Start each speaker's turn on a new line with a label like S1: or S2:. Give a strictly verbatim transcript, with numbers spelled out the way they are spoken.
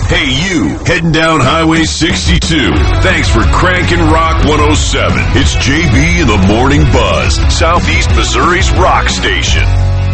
S1: Hey, you, heading down Highway sixty-two. Thanks for cranking Rock one oh seven. It's J B in the Morning Buzz, Southeast Missouri's rock station.